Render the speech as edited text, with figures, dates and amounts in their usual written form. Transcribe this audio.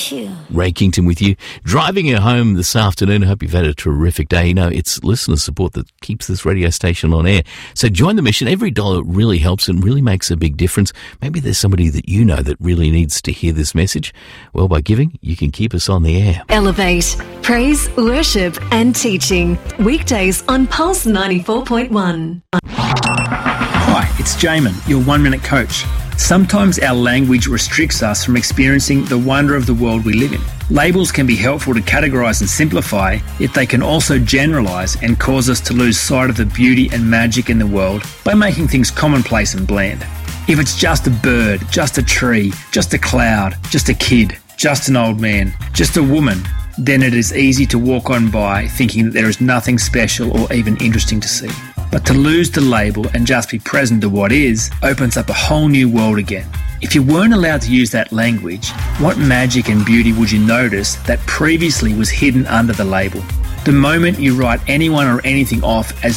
Ray Kington with you. Driving you home this afternoon. I hope you've had a terrific day. You know, it's listener support that keeps this radio station on air. So join the mission. Every dollar really helps and really makes a big difference. Maybe there's somebody that you know that really needs to hear this message. Well, by giving, you can keep us on the air. Elevate. Praise, worship and teaching. Weekdays on Pulse 94.1. Hi, it's Jamin, your 1 Minute Coach. Sometimes our language restricts us from experiencing the wonder of the world we live in. Labels can be helpful to categorise and simplify, yet they can also generalise and cause us to lose sight of the beauty and magic in the world by making things commonplace and bland. If it's just a bird, just a tree, just a cloud, just a kid, just an old man, just a woman, then it is easy to walk on by thinking that there is nothing special or even interesting to see. But to lose the label and just be present to what is opens up a whole new world again. If you weren't allowed to use that language, what magic and beauty would you notice that previously was hidden under the label? The moment you write anyone or anything off as